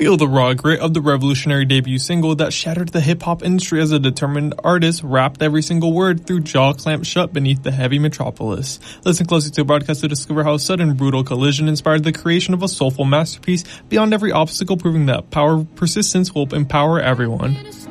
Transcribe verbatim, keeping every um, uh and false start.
Feel the raw grit of the revolutionary debut single that shattered the hip-hop industry as a determined artist rapped every single word through jaw clamped shut beneath the heavy metropolis. Listen closely to the broadcast to discover how a sudden brutal collision inspired the creation of a soulful masterpiece beyond every obstacle, proving that power persistence will empower everyone.